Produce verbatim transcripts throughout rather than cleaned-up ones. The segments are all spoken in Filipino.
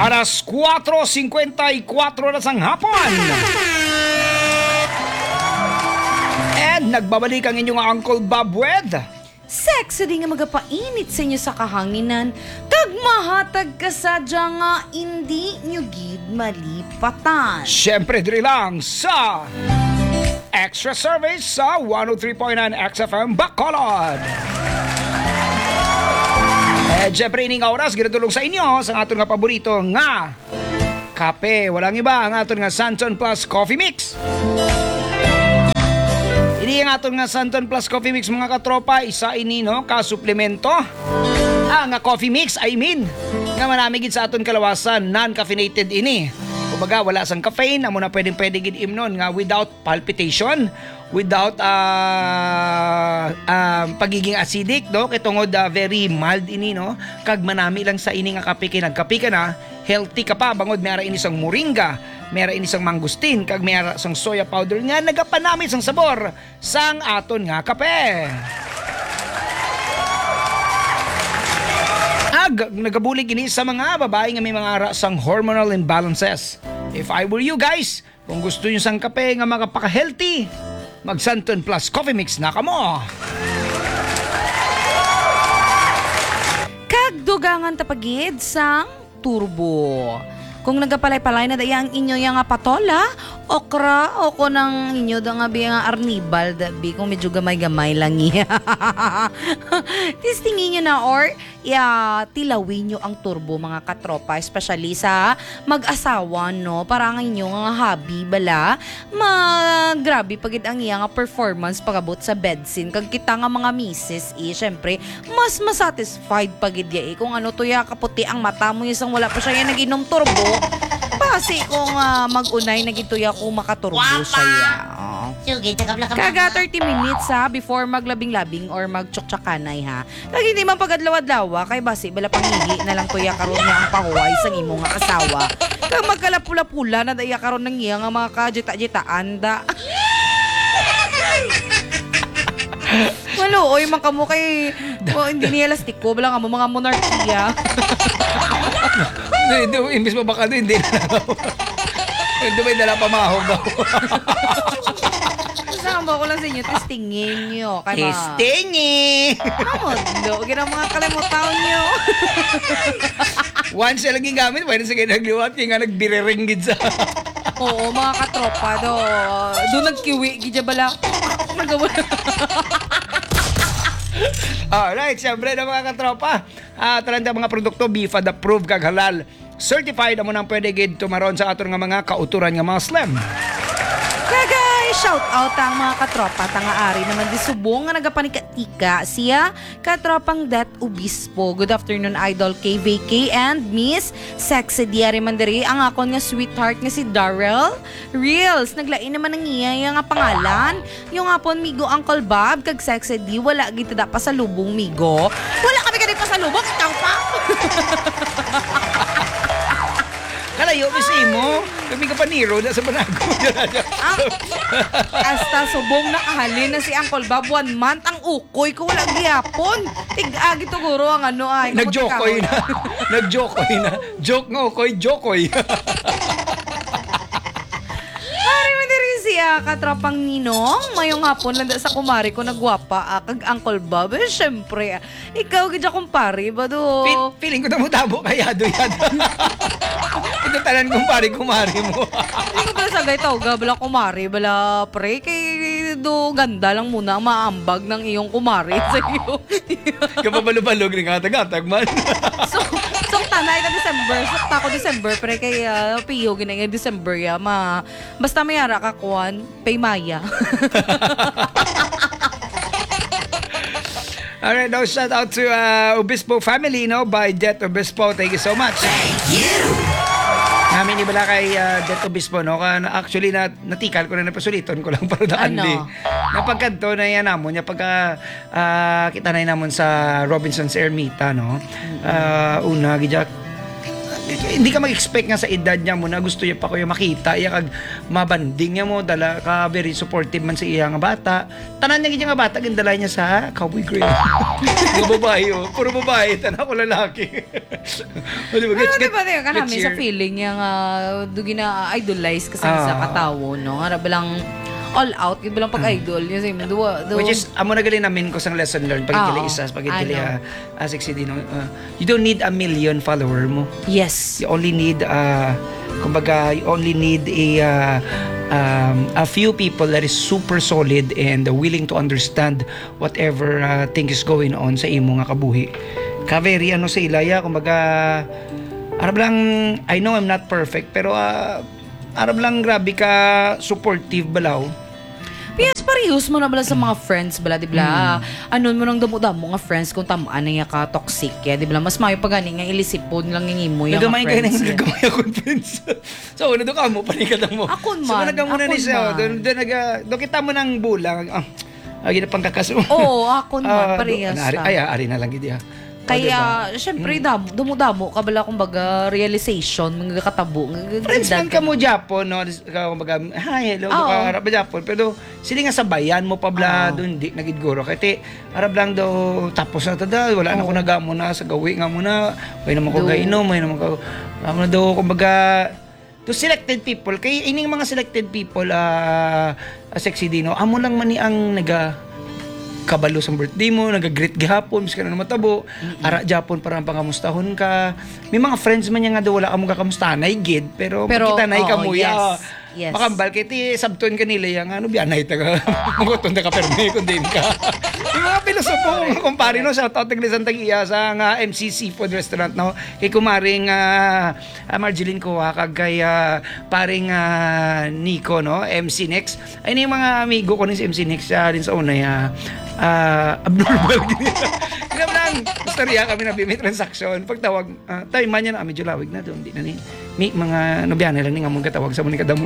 Alas kwatro singkwenta y kwatro na sang hapon. And nagbabalik ang inyong Uncle Bob with sexy di nga magapainit sa inyo sa kahanginan. Kag mahatag ka sadya nga hindi nyo gid malipatan. Siyempre diri lang sa Extra Service sa one oh three point nine X F M Bacolod. Eh, siyempre ining oras, ginatulong sa inyo sa aton nga paborito nga kape. Walang iba ang aton nga Santon Plus Coffee Mix. Ini ang aton nga Santon Plus Coffee Mix mga katropa. Isa ini no, ka-suplemento. Ah, nga coffee mix, I mean. Nga manamigid sa aton kalawasan, non-caffeinated ini. Kumbaga, wala sang caffeine, amo na pwedeng pwede gid imnon nga without palpitation, without uh, uh, pagiging acidic, no? Kay tungod uh, very mild ini, no? Kag manami lang sa ini nga kape kay nagkape ka na, healthy ka pa bangod mayara ini sang moringa, mayara ini sang mangustin, kag mayara sang soya powder nga nagapanami sang sabor sang aton nga kape. Ag, nagabulig ini sa mga babae nga may mga ara sang hormonal imbalances. If I were you guys, kung gusto nyo sang kape nga makapaka-healthy, mag Santon Plus Coffee Mix na kamo. Kagdugangan tapagid sang turbo. Kung nagapalay-palay na daya ang inyo yung nga patola, okra, o ko ng inyo da nga bi nga arnibal, dabi kung medyo gamay-gamay lang iya. Tistingin nyo na or ya, tilawin nyo ang turbo mga katropa, especially sa mag-asawa, no? Para ang inyo nga hobby, bala, magrabe pagid ang iya nga performance pagabot sa bedsin. Kag kita nga mga misis, eh, syempre, mas masatisfied pagid ya, eh. Kung ano to ya, kaputi ang mata mo, isang wala pa siya yan nag-inom turbo, kasi kung uh, mag-unay nagituya ko makaturbo siya ya. Oh. Kaga thirty minutes ha before maglabing-labing or magtsuktsakanay ha. Kag hindi man pagadlaw-adlawa kay basi bala pangihi na lang tuya karon nga ang pahuway sang imo nga asawa. Kag magkalapula-pula na daya karon nang iya nga mga kajita-jitaan da. Malo, oy man kamo kay oh, hindi niya lastiko bala nga mo mga monarkiya. Hindi, imbis mo baka hindi na. Hindi may dala pamahog daw. Saan ba ko lang sa inyo, testingin nyo. Testingin! Amod, do. Ginang mga kalimutan nyo. Once siya lagi gamit, pwede sa kayo nagliwat, kaya nga nagbiriringgid sa... Oo, mga katropa, do. Doon nagkiwi, gidya bala. Nagawala. Alright, siyempre na mga katropa. Uh, talanda mga produkto, B F A D approved kag halal. Certified amo nang pwede gid tumaron sa aton nga mga kauturan nga Muslim. Kagay, shout out ang mga katropa tanga ari naman di subong nga nagapanikatika siya katropang Det Obispo. Good afternoon Idol K V K and Miss Sexy Diary Mandiri ang akon nga sweetheart nga si Darrell Reels. Naglain naman ang iya nga pangalan. Yung apon migo Uncle Bob kag Sexy D wala gid tada pa sa lubong migo. Wala kami kadi pa sa lubong ikaw pa. Kalayo mi sa imo, kami ka paniro na sa banago. Ah, hasta subong na kahalin na si Uncle Bob one month ang ukoy ko wala gihapon. Tig-agi to guro ang ano ay. Nagjokoy na. Nagjokoy na. Joke nga ukoy, jokoy. Ari man diri siya katropang ninong, mayong hapon landa sa kumari ko nagwapa ah, kag Uncle Bob. Eh, syempre, ah, ikaw gid kumpare ba do? Feel, feeling ko tamo-tabo kaya do yan. Ito talan kumpare kumari mo. Hindi ko pala sagay tawga, bala kumari, bala pre, kay do ganda lang muna ang maambag ng iyong kumari sa iyo. Kapabalog-balog rin gatag-gatag man. so, so tanay ka December, so tako December, pre, kay uh, piyo ginay nga December ya, ma, basta may ara ka kuan, pay Maya. Alright, now shout out to uh, Obispo family, no, by Det Obispo. Thank you so much. Thank you! Namin ibala kay uh, Det Obispo, no? Actually, na, natikal ko na napasuliton ko lang para daan ano? di. Napagkanto na yan namon, niya pagka uh, kita na namon sa Robinson's Ermita, no? Uh, una, gidya, hindi ka mag-expect nga sa edad niya mo na gusto niya pa ko yung makita iya kag mabanding niya mo dala ka very supportive man sa iya nga bata tanan niya gid nga bata gindala niya sa Cowboy Grill mga babae oh puro babae tanan ko lalaki o, diba, Pero get- di ba tayo get kanami sa cheer. feeling yung uh, dugi na idolize kasi Ah. sa katawo, no? Nga lang all out, gid lang pag-idol. Yung sa duwa, duwa. Which is, amo na gali namin ko sang lesson learned pag Oo. ikili isa, pag ikili Ano? uh, uh, sexy dino. Uh, you don't need a million follower mo. Yes. You only need, uh, kumbaga, you only need a, uh, um, a few people that is super solid and willing to understand whatever uh, thing is going on sa imo nga kabuhi. Ka very ano sa ilaya, kumbaga, arab lang, I know I'm not perfect, pero uh, arab lang grabe ka supportive balaw. Yes, parehas mo na bala sa mga friends bala, di ba? Hmm. Ano mo nang damo-damo nga friends kung tamaan na nga ka toxic ya, di ba? Mas mayo pa gani nga ilisipon lang ng imo yung Nagamay mga kayo friends. nang ya. nagamay akong friends. So, ano doon ka mo, panikad mo. Akon So, man, nagamuna ni akon siya. man. Doon, doon, naga, doon kita mo ng bulang. Ah, ah, gina pang kakaso. Oo, akon man, Ah, parehas do- ari, ta. ay, ah, ari na lang gid ya. Kaya, syempre, damo, damo-damo, kabala kumbaga, realization, mga katabo. nga- Friends ganda man ka mo Japon, no? Ka kumbaga, hi, hello, Oo. ka harap ba Japon? Pero sila nga sabayan mo pa bla Oo. doon, di nagidguro. Kaya ti, harap lang daw, tapos na tada, wala na Oo. ko nagamo na sa gawi nga muna. May naman ko Do. gainom, may naman ko, amo na daw, kumbaga, to selected people, kay ining mga selected people, ah, uh, sexy dino, amo lang man ni ang naga, kabalo sa birthday mo, nag-greet gihapon, miski na matabo, ara Japon parang pangamustahon ka. May mga friends man niya nga daw wala ka mong kakamustahanay gid, pero, Pero, kita na oo, ka mo yes. ya. Yes. Makambal kay ti sabton kanila yang ano bianay ta ka. Mugoton ta ka perme kun din ka. Yung mga pilosopo, mga kumpare no, shout out tagli sa iya sa nga M C Seafood Restaurant no. Kay kumaring uh, Marjeline ko kag kay ah, paring ah, Nico no, M C Next. Ay ni mga amigo ko ni si M C Next siya rin sa unay ah, ah, abnormal gini. Kaya lang, istorya kami na may transaction. Pagtawag, uh, tayo man yan na, medyo lawig na doon. Di na ni, may mga nobyanan lang ni nga mong katawag sa mga kadamo.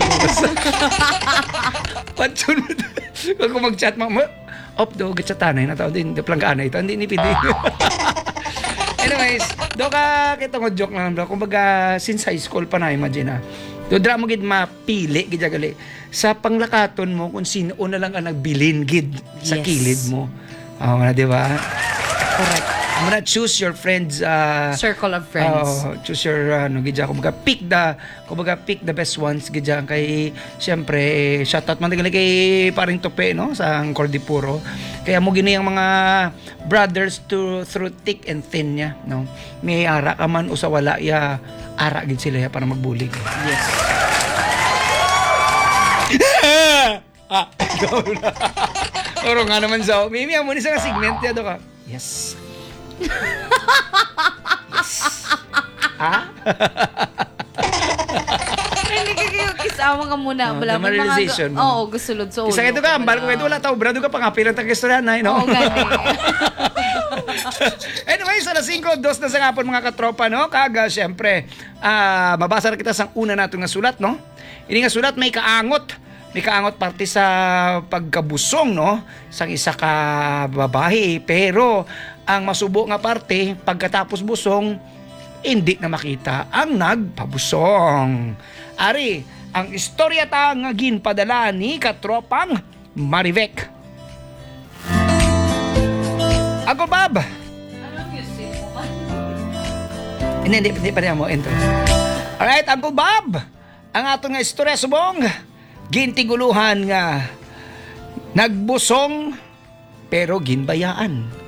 Patsun mo. Kung mag-chat mo, op do, gatsatanay na tao din. Plangkaanay ito, hindi ni pidi. Anyways, do ka, kita ko joke lang bro. Kumbaga, since high school pa na, imagine na. Do, dra mo gid mapili, gid gali. Sa panglakaton mo, kung sino na lang ang nagbilin, gid, sa Yes. kilid mo. Oo na, di ba? Correct. I'm gonna choose your friends. Uh, Circle of friends. Oh, choose your ano gidya kumbaga pick the kumbaga pick the best ones gidya kay syempre eh, shout out man gali kay paring Tope no sa Cordipuro. Kaya mo gini ang mga brothers to through thick and thin niya no. May ara ka man o sa wala ya ara gid sila ya para magbulig. Yes. Ah, ikaw na. Oro nga naman sa Mimi amo ni sa segment ya do ka. Yes. Yes. Ah? Hindi ka kayo kisama ka muna. Oh, Wala tama realization mo. Oo, gusulod sa ulo. Isa ito ka, ambal ko ito, wala tao, brado ka pangapilan tag istoryan na, no? Oo, gani. Anyways, alas singko, dos na sa ngapon mga katropa, no? Kaga, syempre, ah, mabasa na kita sa una nato nga sulat, no? Ini nga sulat may kaangot. May kaangot parte sa pagkabusong, no? Sang isa ka babae. Pero, ang masubo nga parte, pagkatapos busong, hindi na makita ang nagpabusong. Ari, ang istorya ta nga ginpadala ni katropang Marivek. Ako, Bob. Hindi, hindi, hindi pa rin mo enter. Alright, Uncle Bob. Ang ato nga istorya subong, gintiguluhan nga nagbusong pero ginbayaan.